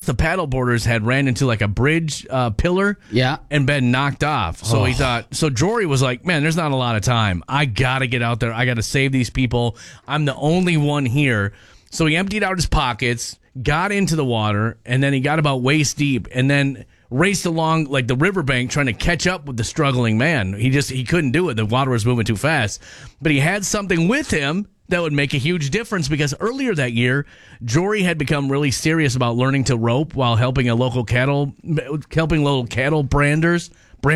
the paddleboarders had ran into like a bridge pillar and been knocked off. So he thought, so Jory was like, man, there's not a lot of time. I got to get out there. I got to save these people. I'm the only one here. So he emptied out his pockets, got into the water, and then he got about waist deep and then raced along like the riverbank trying to catch up with the struggling man. He couldn't do it. The water was moving too fast. But he had something with him that would make a huge difference because earlier that year, Jory had become really serious about learning to rope while helping local cattle brandings,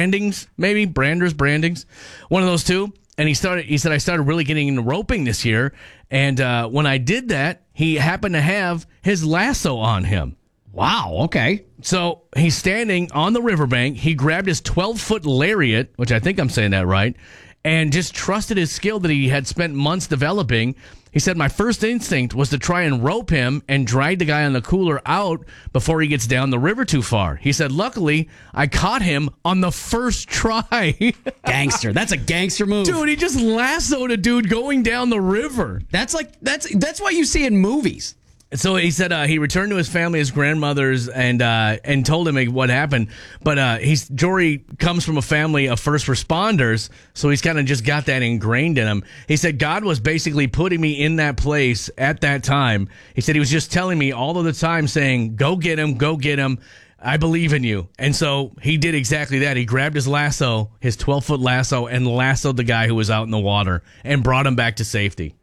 one of those two. And he said, I started really getting into roping this year. And when I did that, he happened to have his lasso on him. Wow, okay. So he's standing on the riverbank. He grabbed his 12-foot lariat, which I think I'm saying that right, and just trusted his skill that he had spent months developing. He said, my first instinct was to try and rope him and drag the guy on the cooler out before he gets down the river too far. He said, luckily, I caught him on the first try. Gangster. That's a gangster move. Dude, he just lassoed a dude going down the river. That's what you see in movies. So he said he returned to his family, his grandmother's, and told him what happened. But Jory comes from a family of first responders, so he's kind of just got that ingrained in him. He said God was basically putting me in that place at that time. He said he was just telling me all of the time, saying, go get him, go get him. I believe in you. And so he did exactly that. He grabbed his lasso, his 12-foot lasso, and lassoed the guy who was out in the water and brought him back to safety.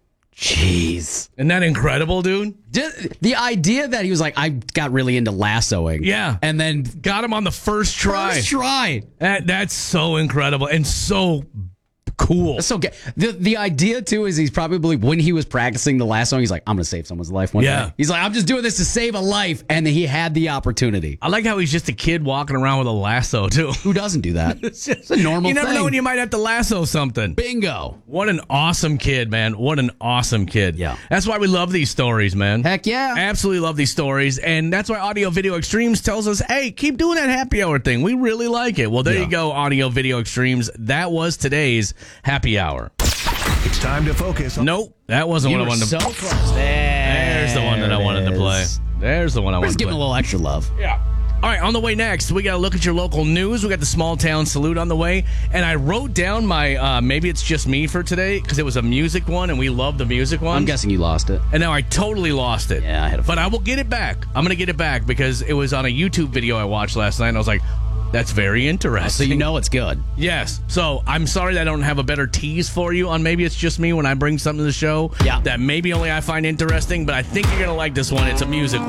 Jeez. Isn't that incredible, dude? The idea that he was like, I got really into lassoing. Yeah. And then got him on the first try. That's so incredible and so cool. That's so good. The idea, too, is he's probably, when he was practicing the lassoing, he's like, I'm going to save someone's life one day. He's like, I'm just doing this to save a life. And he had the opportunity. I like how he's just a kid walking around with a lasso, too. Who doesn't do that? It's a normal thing. You never know when you might have to lasso something. Bingo. What an awesome kid, man. What an awesome kid. Yeah. That's why we love these stories, man. Heck yeah. Absolutely love these stories. And that's why Audio Video Extremes tells us, hey, keep doing that happy hour thing. We really like it. Well, there you go, Audio Video Extremes. That was today's happy hour. It's time to focus. Nope, that wasn't what I wanted to play. So close. There's the one that I wanted to play. There's the one I wanted to play. Just give him a little extra love. Yeah. All right, on the way next, we got to look at your local news. We got the small town salute on the way. And I wrote down my Maybe It's Just Me for today because it was a music one, and we love the music one. I'm guessing you lost it. And now I totally lost it. Yeah, I had a But I will get it back. I'm going to get it back because it was on a YouTube video I watched last night, and I was like, that's very interesting. So you know it's good. Yes. So I'm sorry that I don't have a better tease for you on Maybe It's Just Me when I bring something to the show that maybe only I find interesting, but I think you're going to like this one. It's a music one.